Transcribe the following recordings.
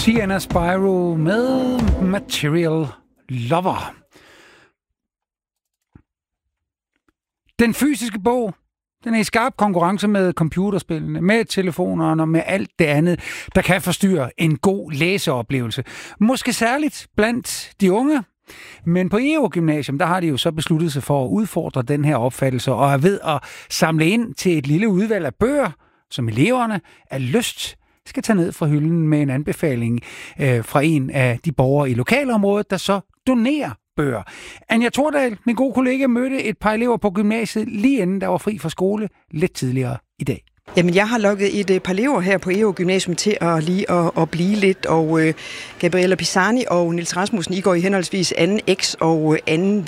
Sienna Spyro med Material Lover. Den fysiske bog, den er i skarp konkurrence med computerspillene, med telefonerne og med alt det andet, der kan forstyrre en god læseoplevelse. Måske særligt blandt de unge. Men på EO Gymnasium, der har de jo så besluttet sig for at udfordre den her opfattelse, og er ved at samle ind til et lille udvalg af bøger, som eleverne af lyst skal tage ned fra hylden med en anbefaling fra en af de borgere i lokalområdet, der så donerer bøger. Anja Tordal, min gode kollega, mødte et par elever på gymnasiet lige inden der var fri fra skole lidt tidligere i dag. Jamen, jeg har lukket et par elever her på EO Gymnasium til at blive lidt, og Gabriella Pisani og Niels Rasmussen, I går i henholdsvis 2X og 2V.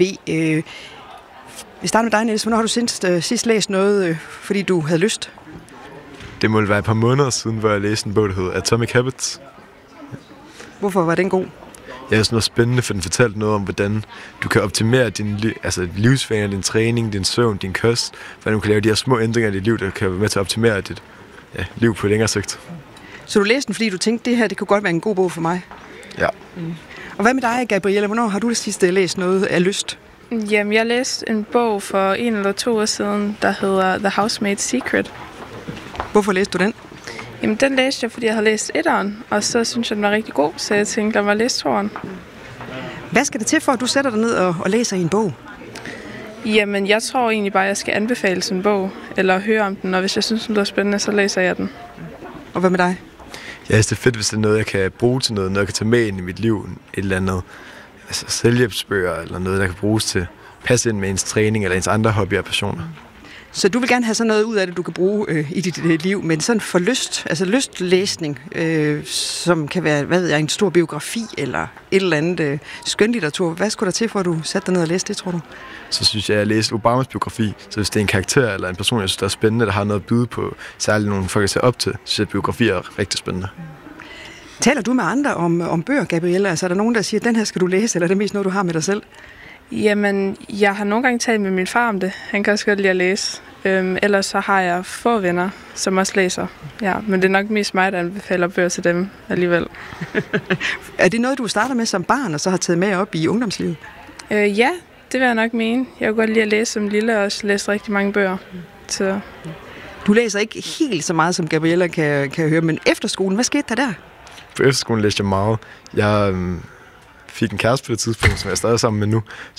Vi starter med dig, Niels. Hvornår har du sidst læst noget, fordi du havde lyst? Det må være et par måneder siden, hvor jeg læste en bog, der hedder Atomic Habits. Hvorfor var den god? Jeg synes, noget spændende, for den fortalte noget om, hvordan du kan optimere din livsvaner, din træning, din søvn, din kost, hvordan du kan lave de her små ændringer i dit liv, der kan være med til at optimere dit liv på længere sigt. Så du læste den, fordi du tænkte, det her det kunne godt være en god bog for mig? Ja. Og hvad med dig, Gabriella? Hvornår har du det sidste læst noget af lyst? Jamen, jeg læste en bog for 1 eller 2 år siden, der hedder The Housemaid's Secret. Hvorfor læste du den? Jamen, den læste jeg, fordi jeg havde læst 1'eren, og så synes jeg, den var rigtig god, så jeg tænkte, lad mig læse 2'eren. Hvad skal det til for, at du sætter dig ned og læser i en bog? Jamen, jeg tror egentlig bare, at jeg skal anbefale sådan en bog, eller høre om den, og hvis jeg synes, den er spændende, så læser jeg den. Og hvad med dig? Ja, det er fedt, hvis det er noget, jeg kan bruge til noget jeg kan tage med ind i mit liv, et eller andet selvhjælpsbøger, eller noget, der kan bruges til passe ind med ens træning, eller ens andre hobbyer og passioner. Så du vil gerne have sådan noget ud af det, du kan bruge i dit liv, men sådan for lyst, altså lystlæsning, som kan være, en stor biografi eller et eller andet skønlitteratur. Hvad skulle der til, for at du satte dig ned og læste det, tror du? Så synes jeg, at jeg læste Obamas biografi, så hvis det er en karakter eller en person, jeg synes, der er spændende, der har noget at byde på, særligt nogle folk, jeg ser op til, så synes jeg, at biografi er rigtig spændende. Taler du med andre om bøger, Gabriella? Altså er der nogen, der siger, at den her skal du læse, eller er det mest noget, du har med dig selv? Jamen, jeg har nogle gange talt med min far om det. Han kan også godt lide at læse. Ellers så har jeg få venner, som også læser. Ja, men det er nok mest mig, der anbefaler bøger til dem alligevel. Er det noget, du starter med som barn, og så har taget med op i ungdomslivet? Ja, det vil jeg nok mene. Jeg kunne godt lide at læse som lille, og også læse rigtig mange bøger. Så. Du læser ikke helt så meget, som Gabriella kan høre, men efterskolen, hvad skete der? På efterskolen læste jeg meget. Jeg fik en kæreste på det tidspunkt, som jeg er stadig sammen med nu,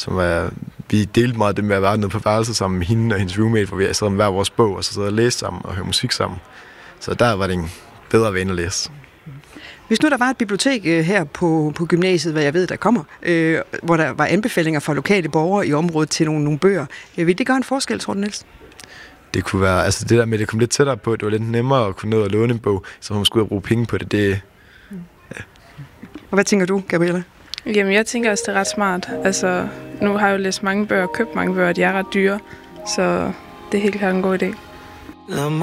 vi delte meget det med at være nede på værelset sammen med hende og hendes roommate, hvor vi sad med hver vores bog, og så sad og læste sammen og hørte musik sammen. Så der var det en bedre vane at læse. Hvis nu der var et bibliotek her på gymnasiet, hvad jeg ved, der kommer, hvor der var anbefalinger fra lokale borgere i området til nogle bøger, vil det gøre en forskel, tror du, Niels? Det kunne være, altså det der med, at det kom lidt tættere på, det var lidt nemmere at kunne ned og låne en bog, så man skulle ud og bruge penge på det. Ja. Og hvad tænker du, Gabriella? Jamen, jeg tænker også, det er ret smart. Altså, nu har jeg jo læst mange bøger, købt mange bøger, og de er ret dyre, så det er helt klart en god idé.